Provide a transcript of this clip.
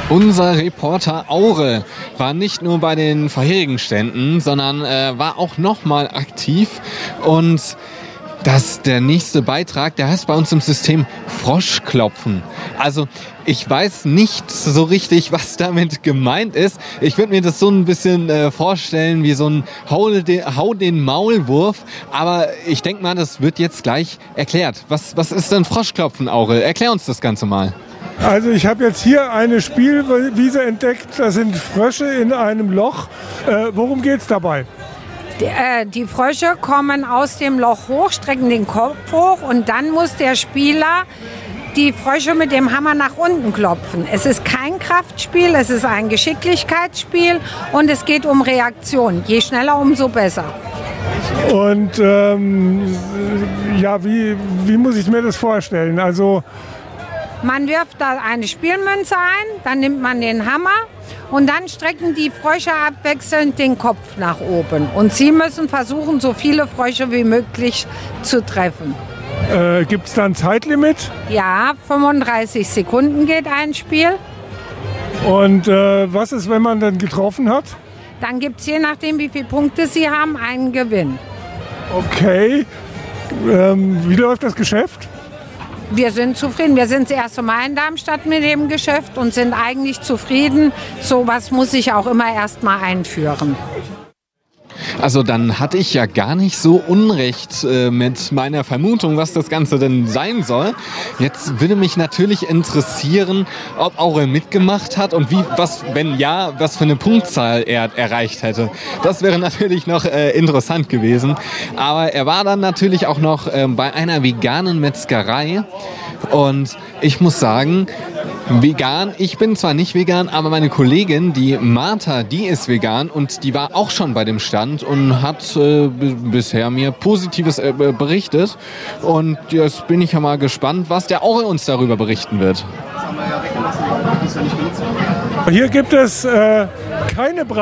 Unser Reporter Aure war nicht nur bei den vorherigen Ständen, sondern war auch nochmal aktiv. Und der nächste Beitrag, der heißt bei uns im System Froschklopfen. Also ich weiß nicht so richtig, was damit gemeint ist. Ich würde mir das so ein bisschen vorstellen wie so ein Hau den Maulwurf. Aber ich denke mal, das wird jetzt gleich erklärt. Was ist denn Froschklopfen, Aure? Erklär uns das Ganze mal. Also ich habe jetzt hier eine Spielwiese entdeckt. Das sind Frösche in einem Loch. Worum geht's dabei? Die Frösche kommen aus dem Loch hoch, strecken den Kopf hoch und dann muss der Spieler die Frösche mit dem Hammer nach unten klopfen. Es ist kein Kraftspiel, es ist ein Geschicklichkeitsspiel und es geht um Reaktion. Je schneller, umso besser. Und wie muss ich mir das vorstellen? Also man wirft da eine Spielmünze ein, dann nimmt man den Hammer und dann strecken die Frösche abwechselnd den Kopf nach oben. Und sie müssen versuchen, so viele Frösche wie möglich zu treffen. Gibt es da ein Zeitlimit? Ja, 35 Sekunden geht ein Spiel. Und was ist, wenn man dann getroffen hat? Dann gibt es, je nachdem, wie viele Punkte sie haben, einen Gewinn. Okay. Wie läuft das Geschäft? Wir sind zufrieden. Wir sind das erste Mal in Darmstadt mit dem Geschäft und sind eigentlich zufrieden. Sowas muss ich auch immer erst mal einführen. Also dann hatte ich ja gar nicht so unrecht mit meiner Vermutung, was das Ganze denn sein soll. Jetzt würde mich natürlich interessieren, ob Aure mitgemacht hat und wenn ja, was für eine Punktzahl er erreicht hätte. Das wäre natürlich noch interessant gewesen. Aber er war dann natürlich auch noch bei einer veganen Metzgerei. Und ich muss sagen, vegan, ich bin zwar nicht vegan, aber meine Kollegin, die Martha, die ist vegan und die war auch schon bei dem Stand und hat bisher mir Positives berichtet. Und jetzt bin ich ja mal gespannt, was der Aure uns darüber berichten wird. Hier gibt es keine